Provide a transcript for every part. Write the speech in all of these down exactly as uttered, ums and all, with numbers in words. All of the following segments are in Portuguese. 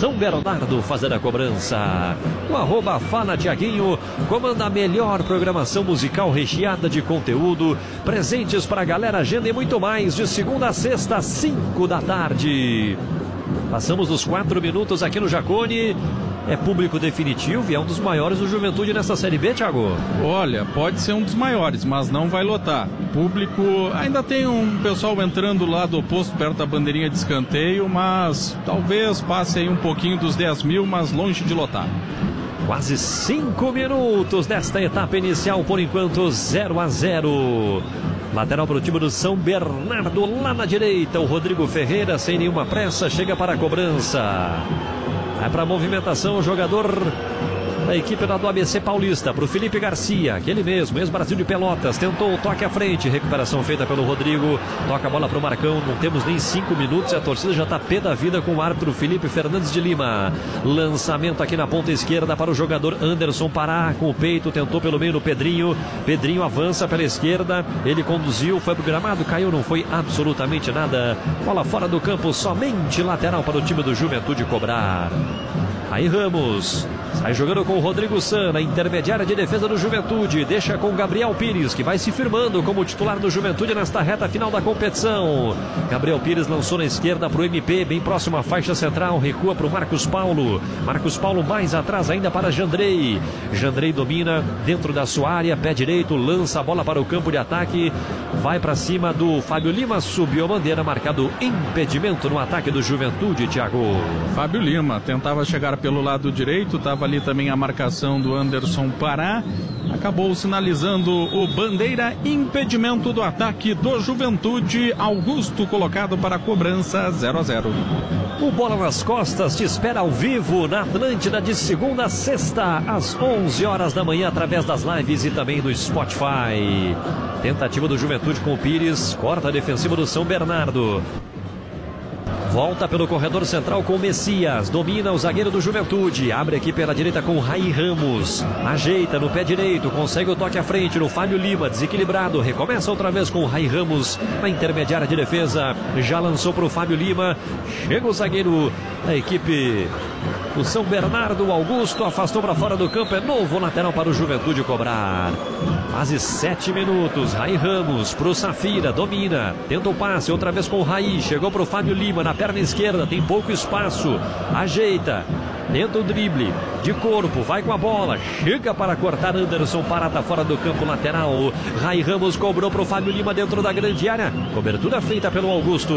São Bernardo fazendo a cobrança. O arroba Fala Tiaguinho comanda a melhor programação musical recheada de conteúdo, presentes para a galera, agenda e muito mais, de segunda a sexta, às cinco da tarde. Passamos dos quatro minutos aqui no Jacone. É público definitivo e é um dos maiores do Juventude nessa Série B, Thiago? Olha, pode ser um dos maiores, mas não vai lotar. Público, ainda tem um pessoal entrando lá do oposto, perto da bandeirinha de escanteio, mas talvez passe aí um pouquinho dos dez mil, mas longe de lotar. Quase cinco minutos desta etapa inicial, por enquanto zero a zero. Lateral para o time do São Bernardo, lá na direita, o Rodrigo Ferreira, sem nenhuma pressa, chega para a cobrança. Vai para a movimentação o jogador da equipe do A B C Paulista, para o Felipe Garcia, aquele mesmo, ex-Brasil de Pelotas, tentou o toque à frente, recuperação feita pelo Rodrigo, toca a bola para o Marcão, não temos nem cinco minutos e a torcida já está pé da vida com o árbitro Felipe Fernandes de Lima. Lançamento aqui na ponta esquerda para o jogador Anderson Pará, com o peito, tentou pelo meio no Pedrinho, Pedrinho avança pela esquerda, ele conduziu, foi pro gramado, caiu, não foi absolutamente nada, bola fora do campo, somente lateral para o time do Juventude cobrar. Aí Ramos sai jogando com o Rodrigo San, na intermediária de defesa do Juventude. Deixa com o Gabriel Pires, que vai se firmando como titular do Juventude nesta reta final da competição. Gabriel Pires lançou na esquerda para o M P, bem próximo à faixa central. Recua para o Marcos Paulo. Marcos Paulo mais atrás ainda para Jandrei. Jandrei domina dentro da sua área, pé direito, lança a bola para o campo de ataque. Vai para cima do Fábio Lima, subiu a bandeira, marcado impedimento no ataque do Juventude, Thiago. Fábio Lima tentava chegar pelo lado direito, estava ali também a marcação do Anderson Pará, acabou sinalizando o bandeira, impedimento do ataque do Juventude. Augusto colocado para a cobrança, zero a zero. O Bola nas Costas te espera ao vivo na Atlântida de segunda a sexta, às onze horas da manhã, através das lives e também do Spotify. Tentativa do Juventude com o Pires, corta a defensiva do São Bernardo. Volta pelo corredor central com o Messias. Domina o zagueiro do Juventude. Abre aqui pela direita com o Raí Ramos. Ajeita no pé direito. Consegue o toque à frente no Fábio Lima. Desequilibrado. Recomeça outra vez com o Raí Ramos na intermediária de defesa. Já lançou para o Fábio Lima. Chega o zagueiro da equipe do São Bernardo. Augusto afastou para fora do campo. É novo lateral para o Juventude cobrar. Quase sete minutos. Raí Ramos para o Safira. Domina. Tenta o passe. Outra vez com o Raí. Chegou para o Fábio Lima na perna esquerda, tem pouco espaço, ajeita, tenta o drible de corpo, vai com a bola, chega para cortar. Anderson Pará tá fora do campo lateral. Raí Ramos cobrou para o Fábio Lima dentro da grande área, cobertura feita pelo Augusto.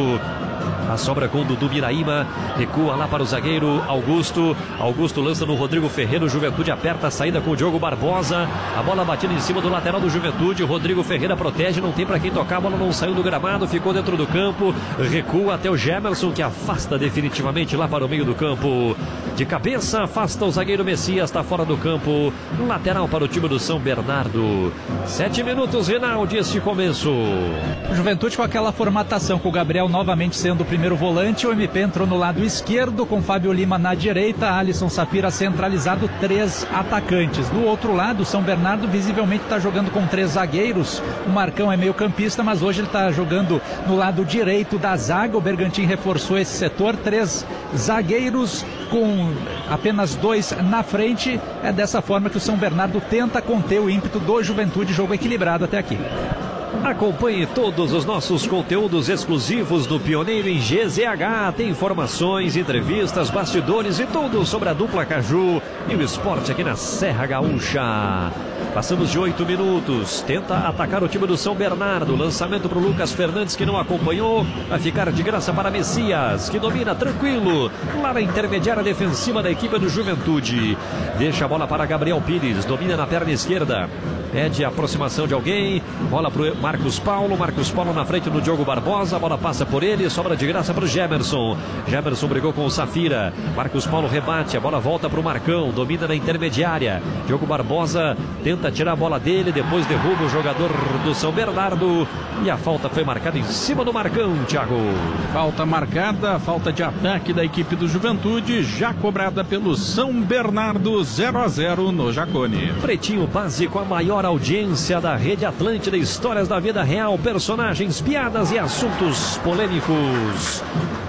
A sobra com o Dudu Miraíma, recua lá para o zagueiro Augusto. Augusto lança no Rodrigo Ferreira. O Juventude aperta a saída com o Diogo Barbosa. A bola batida em cima do lateral do Juventude. O Rodrigo Ferreira protege, não tem para quem tocar. A bola não saiu do gramado, ficou dentro do campo. Recua até o Gemerson, que afasta definitivamente lá para o meio do campo. De cabeça, afasta o zagueiro Messias, está fora do campo. Lateral para o time do São Bernardo. Sete minutos, Rinaldi, este começo. Juventude com aquela formatação, com o Gabriel novamente sendo o primeiro volante. O M P entrou no lado esquerdo, com Fábio Lima na direita. Alisson Safira centralizado, três atacantes. Do outro lado, o São Bernardo visivelmente está jogando com três zagueiros. O Marcão é meio campista, mas hoje ele está jogando no lado direito da zaga. O Bergantin reforçou esse setor, três zagueiros com apenas dois na frente. É dessa forma que o São Bernardo tenta conter o ímpeto do Juventude. Jogo equilibrado até aqui. Acompanhe todos os nossos conteúdos exclusivos do Pioneiro em G Z H. Tem informações, entrevistas, bastidores e tudo sobre a dupla Caju e o esporte aqui na Serra Gaúcha. Passamos de oito minutos. Tenta atacar o time do São Bernardo. Lançamento para o Lucas Fernandes, que não acompanhou. Vai ficar de graça para Messias, que domina tranquilo lá na intermediária defensiva da equipe do Juventude. Deixa a bola para Gabriel Pires. Domina na perna esquerda. Pede a aproximação de alguém. Bola para o Marcos Paulo. Marcos Paulo na frente do Diogo Barbosa. A bola passa por ele. Sobra de graça para o Gemerson. Gemerson brigou com o Safira. Marcos Paulo rebate. A bola volta para o Marcão. Domina na intermediária. Diogo Barbosa tenta tirar a bola dele. Depois derruba o jogador do São Bernardo. E a falta foi marcada em cima do Marcão, Thiago. Falta marcada. Falta de ataque da equipe do Juventude. Já cobrada pelo São Bernardo. zero a zero no Jacone. Pretinho Básico, a maior audiência da Rede Atlântida. Histórias da vida real, personagens, piadas e assuntos polêmicos.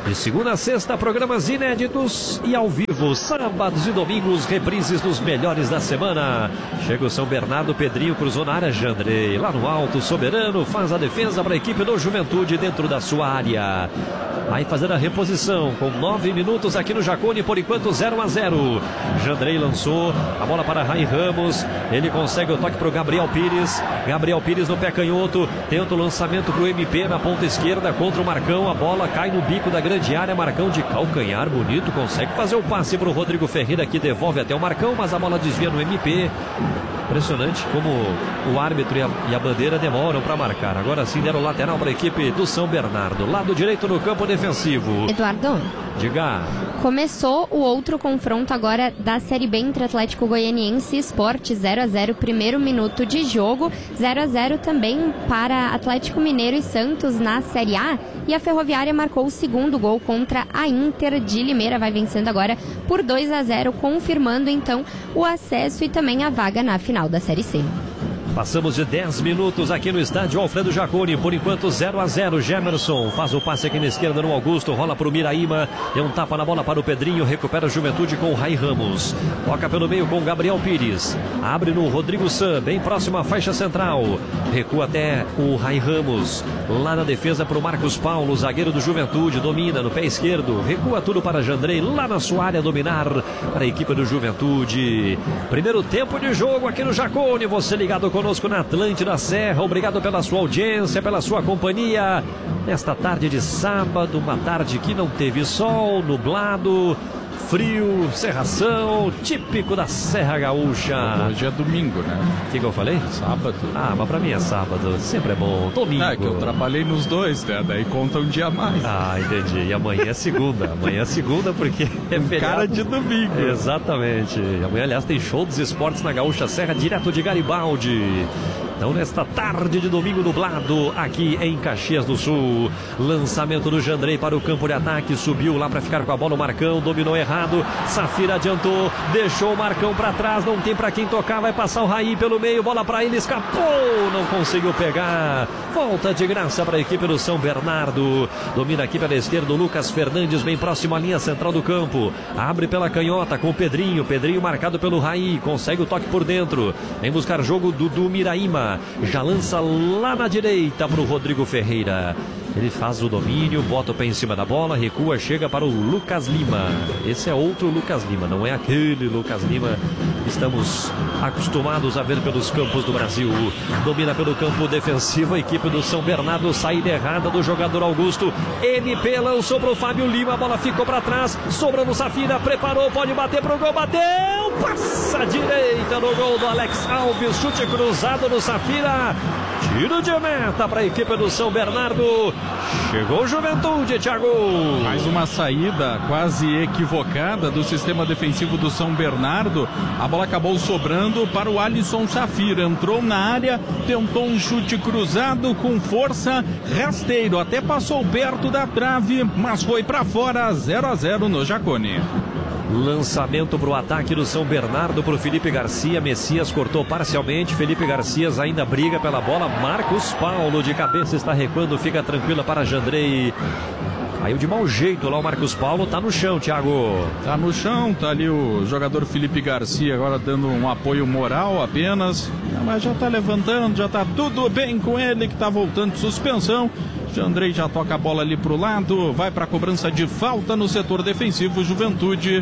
De segunda a sexta, programas inéditos e ao vivo, sábados e domingos, reprises dos melhores da semana. Chega o São Bernardo, Pedrinho cruzou na área, Jandrei lá no alto, Soberano faz a defesa para a equipe do Juventude dentro da sua área. Vai fazer a reposição com nove minutos aqui no Jacone, por enquanto zero a zero. Jandrei lançou a bola para Rai Ramos, ele consegue o toque para o Gabriel Pires. Gabriel Pires no pé canhoto, tenta o lançamento para o M P na ponta esquerda contra o Marcão. A bola cai no bico da grande área, Marcão de calcanhar bonito, consegue fazer o passe para o Rodrigo Ferreira, que devolve até o Marcão, mas a bola desvia no M P. Impressionante como o árbitro e a, e a bandeira demoram para marcar. Agora sim deram lateral para a equipe do São Bernardo. Lado direito no campo defensivo. Eduardo. Diga. Começou o outro confronto agora da Série B entre Atlético Goianiense e Sport, zero a zero, primeiro minuto de jogo. zero a zero também para Atlético Mineiro e Santos na Série A. E a Ferroviária marcou o segundo gol contra a Inter de Limeira. Vai vencendo agora por dois a zero, confirmando então o acesso e também a vaga na final da Série C. Passamos de dez minutos aqui no estádio Alfredo Jaconi. Por enquanto zero a zero. Gemerson faz o passe aqui na esquerda no Augusto. Rola para o Miraíma. Deu um tapa na bola para o Pedrinho. Recupera a Juventude com o Rai Ramos. Toca pelo meio com o Gabriel Pires. Abre no Rodrigo San. Bem próximo à faixa central. Recua até o Rai Ramos. Lá na defesa para o Marcos Paulo. Zagueiro do Juventude. Domina no pé esquerdo. Recua tudo para Jandrei. Lá na sua área dominar para a equipe do Juventude. Primeiro tempo de jogo aqui no Jaconi. Você ligado conosco na Atlântida Serra, obrigado pela sua audiência, pela sua companhia nesta tarde de sábado, uma tarde que não teve sol, nublado, frio, cerração, típico da Serra Gaúcha. Hoje é domingo, né? O que, que eu falei? Sábado. Ah, mas pra mim é sábado, sempre é bom. Domingo. É que eu trabalhei nos dois, né? Daí conta um dia a mais. Ah, entendi. E amanhã é segunda. Amanhã é segunda porque é feriado. Cara de domingo. Exatamente. Amanhã, aliás, tem show dos esportes na Gaúcha Serra, direto de Garibaldi. Então, nesta tarde de domingo nublado, aqui em Caxias do Sul, lançamento do Jandrei para o campo de ataque, subiu lá para ficar com a bola o Marcão, dominou errado, Safira adiantou, deixou o Marcão para trás, não tem para quem tocar, vai passar o Raí pelo meio, bola para ele, escapou, não conseguiu pegar, volta de graça para a equipe do São Bernardo, domina aqui pela esquerda o Lucas Fernandes, bem próximo à linha central do campo, abre pela canhota com o Pedrinho, Pedrinho marcado pelo Raí, consegue o toque por dentro, vem buscar jogo do, do Miraíma, já lança lá na direita para o Rodrigo Ferreira. Ele faz o domínio, bota o pé em cima da bola, recua, chega para o Lucas Lima. Esse é outro Lucas Lima, não é aquele Lucas Lima que estamos acostumados a ver pelos campos do Brasil. Domina pelo campo defensivo a equipe do São Bernardo, saída errada do jogador Augusto. M P lançou para o Fábio Lima, a bola ficou para trás, sobra no Safira, preparou, pode bater para o gol, bateu, passa a direita no gol do Alex Alves, chute cruzado no Safira. Tiro de meta para a equipe do São Bernardo. Chegou o Juventude, Thiago. Mais uma saída quase equivocada do sistema defensivo do São Bernardo. A bola acabou sobrando para o Alisson Safira. Entrou na área, tentou um chute cruzado com força, rasteiro. Até passou perto da trave, mas foi para fora. zero a zero no Jacone. Lançamento para o ataque do São Bernardo para o Felipe Garcia. Messias cortou parcialmente. Felipe Garcias ainda briga pela bola. Marcos Paulo de cabeça está recuando. Fica tranquila para Jandrei. Caiu de mau jeito lá o Marcos Paulo. Tá no chão, Thiago. Tá no chão. Tá ali o jogador Felipe Garcia agora dando um apoio moral apenas. Mas já tá levantando. Já tá tudo bem com ele que tá voltando de suspensão. Jandrei já toca a bola ali pro lado, vai para a cobrança de falta no setor defensivo, Juventude.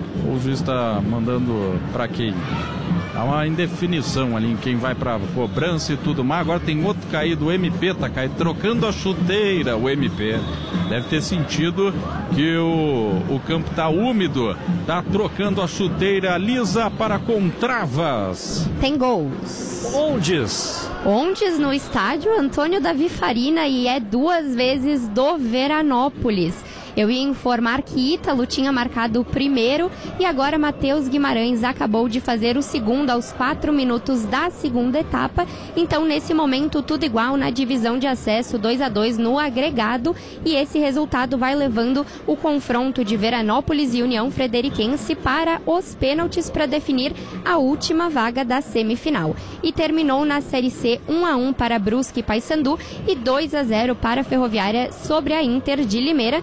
O juiz está mandando para quem? Há uma indefinição ali em quem vai para cobrança e tudo mais. Agora tem outro caído, o M P tá caído, trocando a chuteira, o M P. Deve ter sentido que o, o campo tá úmido, tá trocando a chuteira lisa para com travas. Tem gols. Ondes? Ondes no estádio Antônio Davi Farina e é duas vezes do Veranópolis. Eu ia informar que Ítalo tinha marcado o primeiro e agora Matheus Guimarães acabou de fazer o segundo aos quatro minutos da segunda etapa. Então, nesse momento, tudo igual na divisão de acesso, dois a dois no agregado. E esse resultado vai levando o confronto de Veranópolis e União Frederiquense para os pênaltis para definir a última vaga da semifinal. E terminou na Série C um a um para Brusque e Paysandu e dois a zero para a Ferroviária sobre a Inter de Limeira. Ferroviária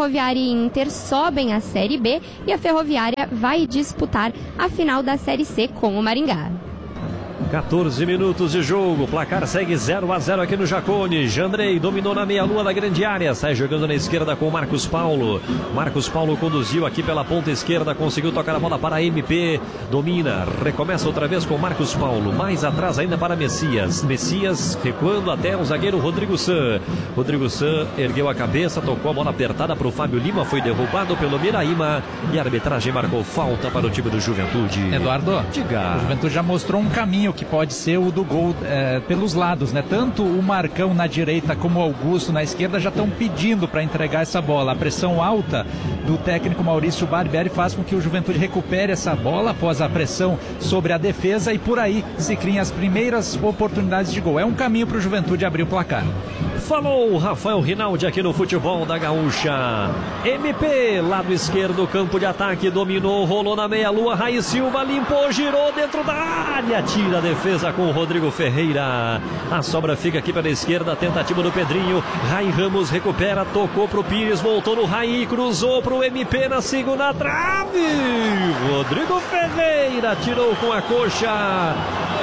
Ferroviária e Inter sobem a Série B e a Ferroviária vai disputar a final da Série C com o Maringá. quatorze minutos de jogo, placar segue zero a zero aqui no Jacone. Jandrei dominou na meia-lua da grande área, sai jogando na esquerda com o Marcos Paulo. Marcos Paulo conduziu aqui pela ponta esquerda, conseguiu tocar a bola para a M P, domina, recomeça outra vez com o Marcos Paulo, mais atrás ainda para Messias. Messias recuando até o zagueiro Rodrigo San. Rodrigo San ergueu a cabeça, tocou a bola apertada para o Fábio Lima, foi derrubado pelo Miraíma e a arbitragem marcou falta para o time do Juventude. Eduardo, diga. O Juventude já mostrou um caminho que pode ser o do gol é, pelos lados, né? Tanto o Marcão na direita como o Augusto na esquerda já estão pedindo para entregar essa bola. A pressão alta do técnico Maurício Barbieri faz com que o Juventude recupere essa bola após a pressão sobre a defesa e por aí se criem as primeiras oportunidades de gol. É um caminho para o Juventude abrir o placar. Falou Rafael Rinaldi aqui no Futebol da Gaúcha. M P, lado esquerdo, campo de ataque, dominou, rolou na meia-lua, Raí Silva limpou, girou dentro da área, tira a defesa com o Rodrigo Ferreira. A sobra fica aqui pela esquerda, tentativa do Pedrinho, Raí Ramos recupera, tocou pro Pires, voltou no Raí, cruzou pro M P na segunda trave. Rodrigo Ferreira tirou com a coxa.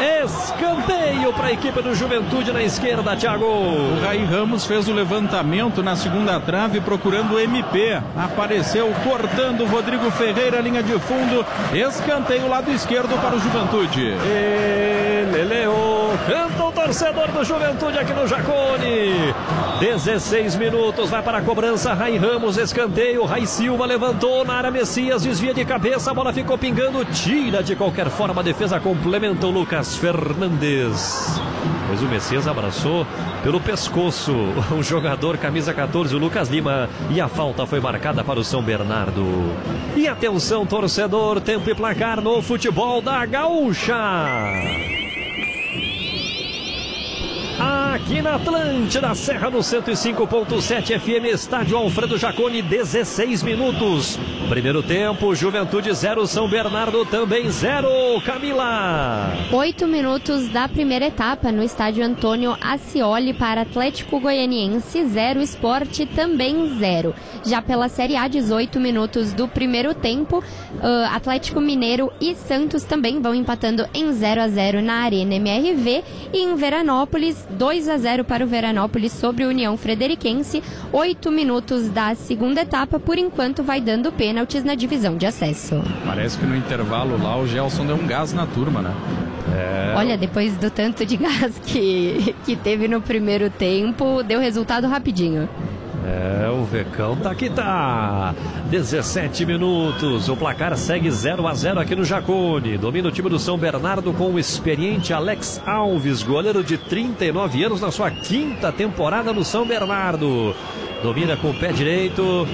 Escanteio para a equipe do Juventude na esquerda, Thiago. O Raí Ramos fez o levantamento na segunda trave procurando o M P. Apareceu cortando o Rodrigo Ferreira, linha de fundo. Escanteio lado esquerdo para o Juventude. Ele leou, canta o torcedor do Juventude aqui no Jacone. dezesseis minutos, vai para a cobrança. Raí Ramos, escanteio. Raí Silva levantou na área, Messias desvia de cabeça, a bola ficou pingando, tira de qualquer forma, a defesa complementa o Lucas Fernandes. Pois o Messias abraçou pelo pescoço o jogador camisa quatorze, o Lucas Lima, e a falta foi marcada para o São Bernardo. E atenção, torcedor, tempo e placar no Futebol da Gaúcha. Aqui na Atlântida, Serra no cento e cinco ponto sete F M, estádio Alfredo Jacone, dezesseis minutos. Primeiro tempo, Juventude zero, São Bernardo também zero. Camila. Oito minutos da primeira etapa no estádio Antônio Ascioli para Atlético Goianiense zero, Sport também zero. Já pela Série A, dezoito minutos do primeiro tempo, uh, Atlético Mineiro e Santos também vão empatando em zero a zero na Arena M R V. E em Veranópolis, dois a zero para o Veranópolis sobre o União Frederiquense. Oito minutos da segunda etapa, por enquanto vai dando pênaltis na divisão de acesso. Parece que no intervalo lá o Gelson deu um gás na turma, né? É... Olha, depois do tanto de gás que, que teve no primeiro tempo, deu resultado rapidinho. É, o Vecão tá que tá. dezessete minutos, o placar segue zero a zero aqui no Jacone. Domina o time do São Bernardo com o experiente Alex Alves, goleiro de trinta e nove anos na sua quinta temporada no São Bernardo. Domina com o pé direito,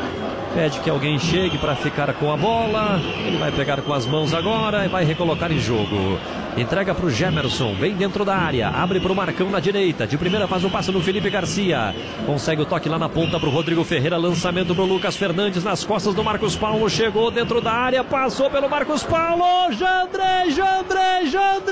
pede que alguém chegue para ficar com a bola. Ele vai pegar com as mãos agora e vai recolocar em jogo. Entrega para o Gemerson, bem dentro da área. Abre para o Marcão na direita. De primeira faz o passe no Felipe Garcia. Consegue o toque lá na ponta para o Rodrigo Ferreira. Lançamento para o Lucas Fernandes nas costas do Marcos Paulo. Chegou dentro da área, passou pelo Marcos Paulo. Jandrei, Jandrei,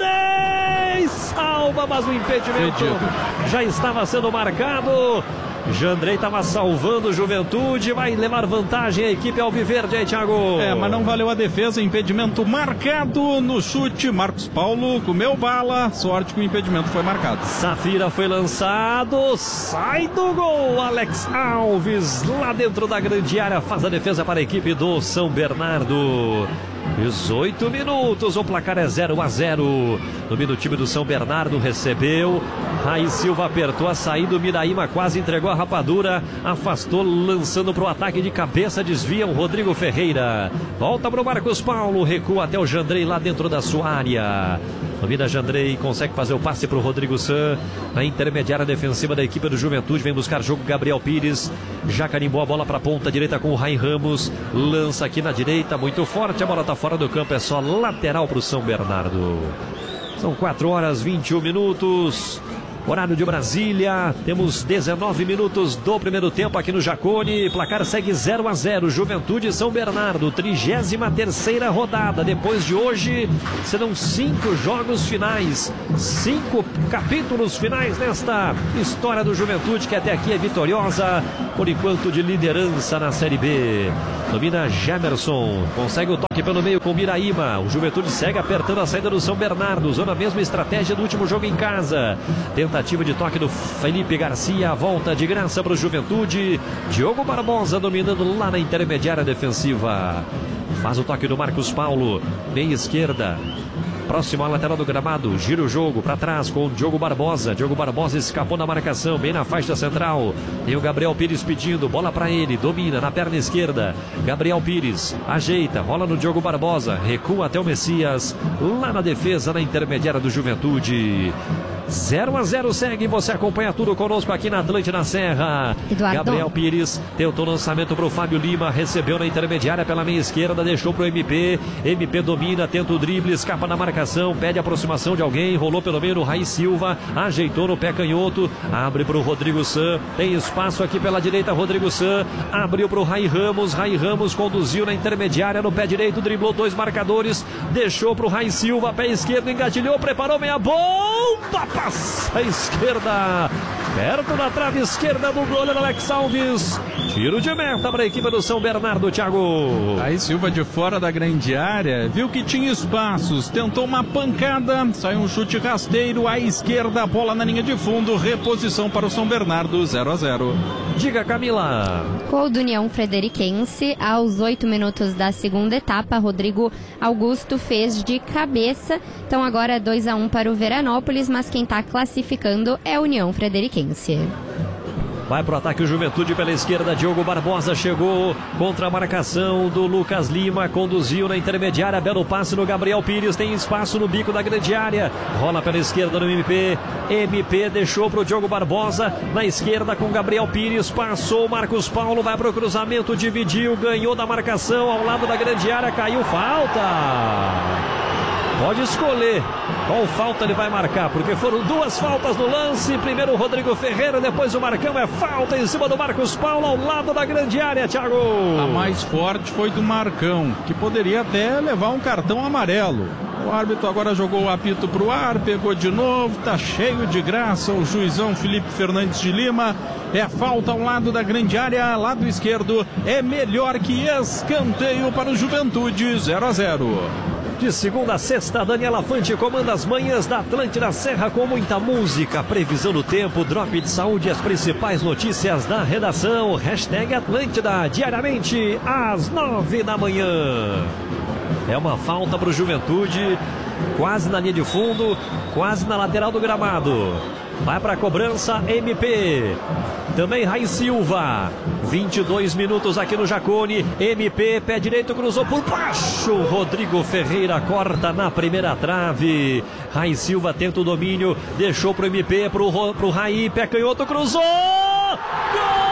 Jandrei. Salva, mas o impedimento já estava sendo marcado. Jandrei estava salvando o Juventude, vai levar vantagem a equipe alviverde aí, Thiago. É, mas não valeu a defesa, impedimento marcado no chute. Marcos Paulo comeu bala, sorte que o impedimento foi marcado. Safira foi lançado, sai do gol, Alex Alves lá dentro da grande área, faz a defesa para a equipe do São Bernardo. dezoito minutos, o placar é zero a zero. Domina o time do São Bernardo, recebeu. Raí Silva apertou a saída, o Miraíma quase entregou a rapadura, afastou, lançando para o ataque de cabeça, desvia o Rodrigo Ferreira. Volta para o Marcos Paulo, recua até o Jandrei lá dentro da sua área. Domina Jandrei, consegue fazer o passe para o Rodrigo San. Na intermediária defensiva da equipe do Juventude, vem buscar jogo Gabriel Pires. Já carimbou a bola para a ponta direita com o Raí Ramos. Lança aqui na direita, muito forte, a bola está fora do campo, é só lateral para o São Bernardo. São quatro horas e vinte e um minutos. Horário de Brasília, temos dezenove minutos do primeiro tempo aqui no Jacone. Placar segue zero a zero, Juventude e São Bernardo, trigésima terceira rodada. Depois de hoje, serão cinco jogos finais, cinco capítulos finais nesta história do Juventude, que até aqui é vitoriosa por enquanto de liderança na Série B. Domina Gemerson, consegue o toque pelo meio com Miraíma. O Juventude segue apertando a saída do São Bernardo, usando a mesma estratégia do último jogo em casa. Tentativa de toque do Felipe Garcia, volta de graça para o Juventude. Diogo Barbosa dominando lá na intermediária defensiva. Faz o toque do Marcos Paulo, meia esquerda. Próximo à lateral do gramado, gira o jogo para trás com o Diogo Barbosa. Diogo Barbosa escapou da marcação, bem na faixa central. Tem o Gabriel Pires pedindo, bola para ele, domina na perna esquerda. Gabriel Pires ajeita, rola no Diogo Barbosa, recua até o Messias, lá na defesa, na intermediária do Juventude. zero a zero segue, você acompanha tudo conosco aqui na Atlântida Serra. Eduardo. Gabriel Pires tentou lançamento para o Fábio Lima, recebeu na intermediária pela meia esquerda, deixou para o M P. M P domina, tenta o drible, escapa da marcação, pede aproximação de alguém, rolou pelo meio no Raí Silva, ajeitou no pé canhoto, abre para o Rodrigo San, tem espaço aqui pela direita, Rodrigo San, abriu para o Raí Ramos, Raí Ramos conduziu na intermediária, no pé direito, driblou dois marcadores, deixou para o Raí Silva, pé esquerdo, engatilhou, preparou, meia bomba! Passa a esquerda, perto da trave esquerda do goleiro Alex Alves. Tiro de meta para a equipe do São Bernardo, Thiago. Aí Silva de fora da grande área, viu que tinha espaços, tentou uma pancada, saiu um chute rasteiro à esquerda, bola na linha de fundo, reposição para o São Bernardo, zero a zero. Diga, Camila. Gol do União Frederiquense, aos oito minutos da segunda etapa, Rodrigo Augusto fez de cabeça. Então agora dois a um para o Veranópolis, mas quem está classificando é a União Frederiquense. Vai pro ataque o Juventude pela esquerda, Diogo Barbosa chegou contra a marcação do Lucas Lima, conduziu na intermediária, belo passe no Gabriel Pires, tem espaço no bico da grande área, rola pela esquerda no M P, M P deixou pro Diogo Barbosa, na esquerda com Gabriel Pires, passou o Marcos Paulo, vai pro cruzamento, dividiu, ganhou da marcação ao lado da grande área, caiu, falta! Pode escolher qual falta ele vai marcar, porque foram duas faltas no lance. Primeiro o Rodrigo Ferreira, depois o Marcão. É falta em cima do Marcos Paulo ao lado da grande área, Thiago. A mais forte foi do Marcão, que poderia até levar um cartão amarelo. O árbitro agora jogou o apito pro ar, pegou de novo, tá cheio de graça o juizão Felipe Fernandes de Lima. É falta ao lado da grande área, lado esquerdo. É melhor que escanteio para o Juventude, zero a zero. De segunda a sexta, Daniela Fante comanda as manhãs da Atlântida Serra com muita música, previsão do tempo, drop de saúde, as principais notícias da redação. Hashtag Atlântida, diariamente às nove da manhã. É uma falta para o Juventude, quase na linha de fundo, quase na lateral do gramado. Vai para a cobrança, M P. Também Raí Silva. vinte e dois minutos aqui no Jacone. M P, pé direito, cruzou por baixo. Rodrigo Ferreira corta na primeira trave. Raí Silva tenta o domínio. Deixou pro M P, pro, pro Raí. Pé canhoto, cruzou. Gol!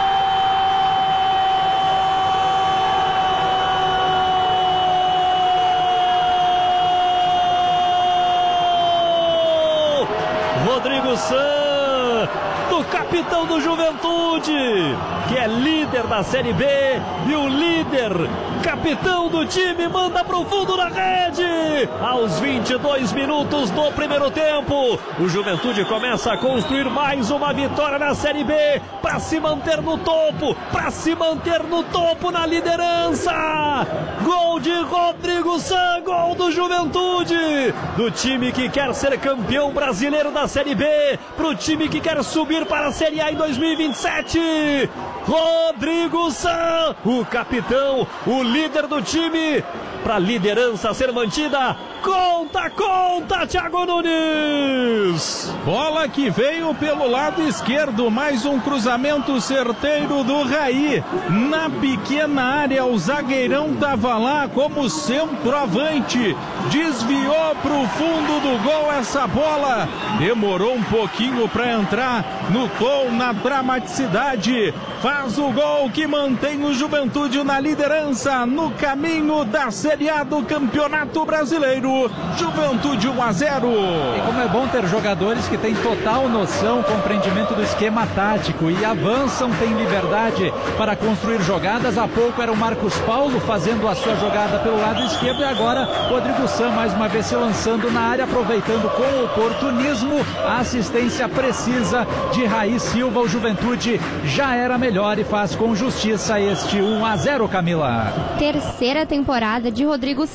Rodrigo San, do capitão do Juventude, que é líder da Série B, e o líder, capitão do time, manda pro fundo da rede. Aos vinte e dois minutos do primeiro tempo, o Juventude começa a construir mais uma vitória na Série B, para se manter no topo, para se manter no topo na liderança. Gol de Rodrigo San, gol do Juventude, do time que quer ser campeão brasileiro da Série B, pro time que quer subir para a Série A em dois mil e vinte e sete. Rodrigo San, o capitão, o líder do time, para a liderança ser mantida. Conta, conta, Thiago Nunes. Bola que veio pelo lado esquerdo, mais um cruzamento certeiro do Raí. Na pequena área, o zagueirão estava lá como centroavante. Desviou para o fundo do gol essa bola. Demorou um pouquinho para entrar no gol, na dramaticidade. Faz o gol que mantém o Juventude na liderança, no caminho da Série A do Campeonato Brasileiro. zero, Juventude um a zero. E como é bom ter jogadores que têm total noção, compreendimento do esquema tático e avançam, têm liberdade para construir jogadas. Há pouco era o Marcos Paulo fazendo a sua jogada pelo lado esquerdo e agora Rodrigo San mais uma vez se lançando na área, aproveitando com oportunismo a assistência precisa de Raí Silva. O Juventude já era melhor e faz com justiça este um a zero, Camila. Terceira temporada de Rodrigo